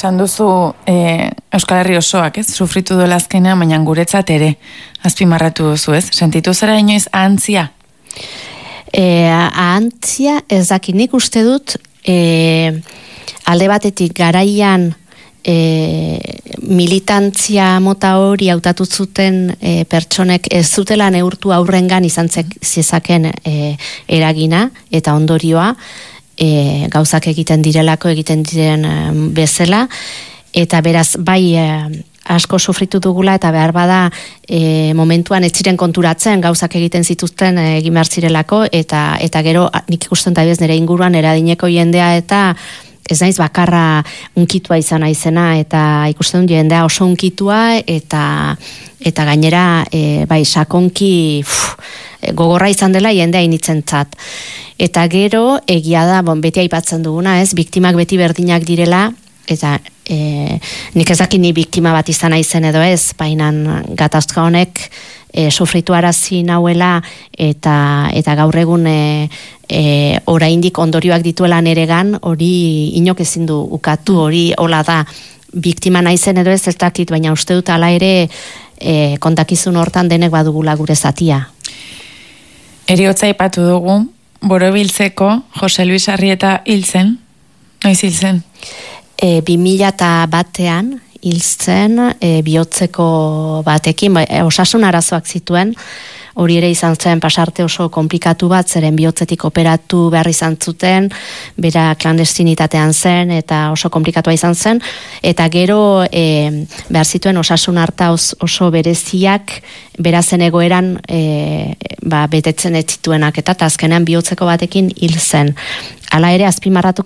Esan duzu Euskal Herri osoak, ez? Sufritu duela azkenean, baina guretzat ere azpimarratu duzu, ez? Sentitu zara inoiz ahantzia? Ahantzia ez dakit, nik uste dut alde batetik garaian militantzia mota hori hautatu zuten pertsonek ez zutela neurtu aurrengan izan zezaken eragina eta ondorioa, gauzak egiten direlako egiten diren bezala, eta beraz bai asko sufritu dugula eta behar bada momentuan ez ziren konturatzen gauzak egiten zituzten egin behar zirelako, eta gero nik ikusten da bez nire inguruan eradineko jendea eta ez naiz bakarra unkitua izan naizena, eta ikusten dut jendea oso unkitua eta gainera bai sakonki gogorra izan dela jendea initzentzat. Eta gero egia da, beti aipatzen duguna, ez, biktimak beti berdinak direla, eta nik ez dakit ni biktima bat izan naizen edo ez, baina gatazka honek sufritu arazi nauela eta gaur egun oraindik ondorioak dituela neregan, hori inok ezin du ukatu, hori hola da, biktima naizen edo ez dakit, baina uste dut hala ere kontakizun hortan denek badugula gure zatia. Heriotza aipatu dugu, Borobiltzeko Jose Luis Arrieta hil zen. Noiz hil zen? 2001an hil zen, bihotzeko batekin, osasun arazoak zituen, hori ere izan zen pasarte oso komplikatu bat, zeren bihotzetik operatu behar izan zuten, bera klandestinitatean zen, eta oso komplikatua izan zen, eta gero behar zituen osasun harta oso bereziak, berazen egoeran betetzen ez zituenak, eta azkenean bihotzeko batekin hil zen. Hala ere azpimarratu